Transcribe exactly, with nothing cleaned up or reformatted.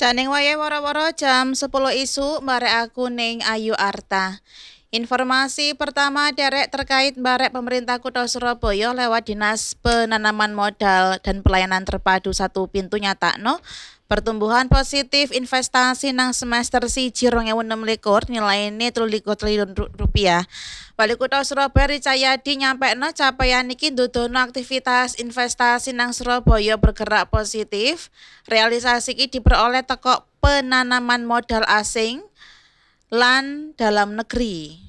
Saning wayahe wara-wara jam sepuluh isuk mbarek aku ning Ayu Arta. Informasi pertama derek terkait barek pemerintah Kota Surabaya lewat Dinas Penanaman Modal dan Pelayanan Terpadu Satu Pintu nyatakno pertumbuhan positif investasi nang semester siji rong ewu enem likur nilaine telu likur triliun ru- rupiah. Wali Kota Surabaya Ricayadi nyampekno capaian iki ndudono aktivitas investasi nang Surabaya bergerak positif. Realisasi iki diperoleh teko penanaman modal asing lan dalam negeri.